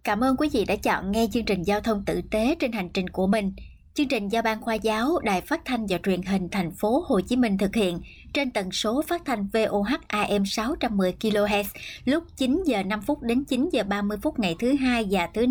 Cảm ơn quý vị đã chọn nghe chương trình Giao thông tử tế trên hành trình của mình. Chương trình do Ban Khoa giáo Đài Phát thanh và Truyền hình Thành phố Hồ Chí Minh thực hiện trên tần số phát thanh VOH AM 610 kHz lúc 9 giờ 5 phút đến 9 giờ 30 phút ngày thứ hai và thứ